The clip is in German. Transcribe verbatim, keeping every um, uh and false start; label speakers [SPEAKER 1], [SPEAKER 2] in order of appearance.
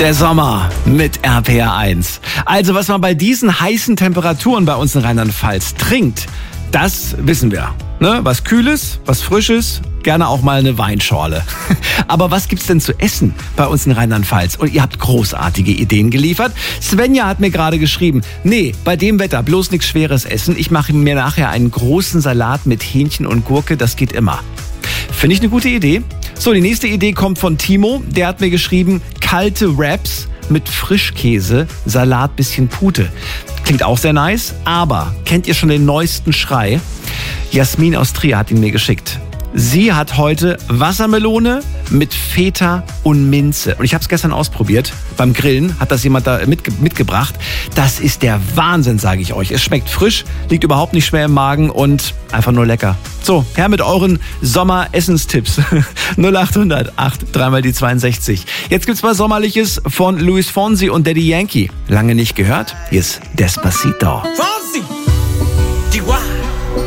[SPEAKER 1] Der Sommer mit R P R eins. Also was man bei diesen heißen Temperaturen bei uns in Rheinland-Pfalz trinkt, das wissen wir. Ne? Was Kühles, was Frisches, gerne auch mal eine Weinschorle. Aber was gibt's denn zu essen bei uns in Rheinland-Pfalz? Und ihr habt großartige Ideen geliefert. Svenja hat mir gerade geschrieben, nee, bei dem Wetter bloß nichts Schweres essen. Ich mache mir nachher einen großen Salat mit Hähnchen und Gurke, das geht immer. Finde ich eine gute Idee. So, die nächste Idee kommt von Timo. Der hat mir geschrieben, kalte Wraps mit Frischkäse, Salat, bisschen Pute. Klingt auch sehr nice, aber kennt ihr schon den neuesten Schrei? Jasmin aus Trier hat ihn mir geschickt. Sie hat heute Wassermelone mit Feta und Minze. Und ich habe es gestern ausprobiert. Beim Grillen hat das jemand da mitge- mitgebracht. Das ist der Wahnsinn, sage ich euch. Es schmeckt frisch, liegt überhaupt nicht schwer im Magen und einfach nur lecker. So, her mit euren Sommer-Essenstipps. null acht hundert acht, dreimal die zweiundsechzig. Jetzt gibt's mal Sommerliches von Luis Fonsi und Daddy Yankee. Lange nicht gehört? Hier ist Despacito.